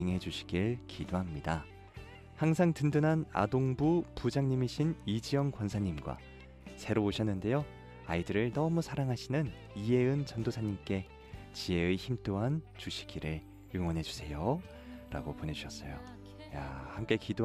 해 주시길 기도합니다. 항상 든든한 아동부 부장님이신 이지영 권사님과 새로 오셨는데요. 아이들을 너무 사랑하시는 이혜은 전도사님께 지혜의 힘 또한 주시기를 응원해 주세요. 라고 보내주셨어요. 야, 함께 기도